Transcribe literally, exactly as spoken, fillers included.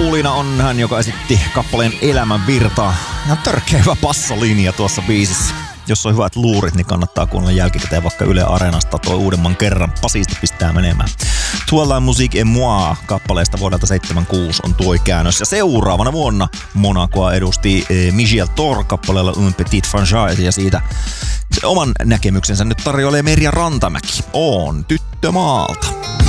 Paulina on hän, joka esitti kappaleen Elämän virtaa. Ihan törkeä hyvä bassolinja tuossa biisissä. Jos on hyvät luurit, niin kannattaa kuunnella jälkikäteen vaikka Yle Areenasta tuo uudemman kerran. Pasisti pistää menemään. Tuolla Musique et moi -kappaleesta vuodelta seitsemänkymmentäkuusi on tuo käännös. Ja seuraavana vuonna Monacoa edusti Michel Thor kappaleella Un Petit Frangin, ja siitä oman näkemyksensä nyt tarjoilee Merja Rantamäki. On tyttö maalta.